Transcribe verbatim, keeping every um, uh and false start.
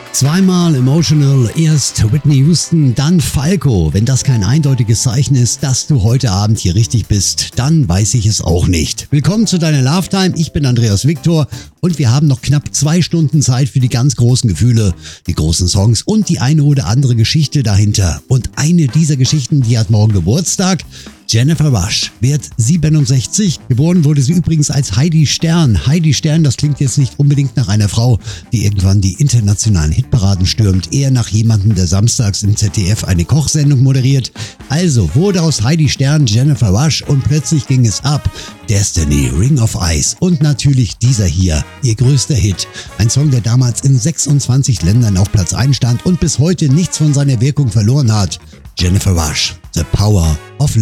Zweimal emotional, erst Whitney Houston, dann Falco. Wenn das kein eindeutiges Zeichen ist, dass du heute Abend hier richtig bist, dann weiß ich es auch nicht. Willkommen zu deiner Love Time, ich bin Andreas Victor und wir haben noch knapp zwei Stunden Zeit für die ganz großen Gefühle, die großen Songs und die eine oder andere Geschichte dahinter. Und eine dieser Geschichten, die hat morgen Geburtstag. Jennifer Rush wird siebenundsechzig. Geboren wurde sie übrigens als Heidi Stern. Heidi Stern, das klingt jetzt nicht unbedingt nach einer Frau, die irgendwann die internationalen Hitparaden stürmt, eher nach jemandem, der samstags im Z D F eine Kochsendung moderiert. Also wurde aus Heidi Stern Jennifer Rush und plötzlich ging es ab. Destiny, Ring of Ice und natürlich dieser hier, ihr größter Hit. Ein Song, der damals in sechsundzwanzig Ländern auf Platz eins stand und bis heute nichts von seiner Wirkung verloren hat. Jennifer Rush, The Power of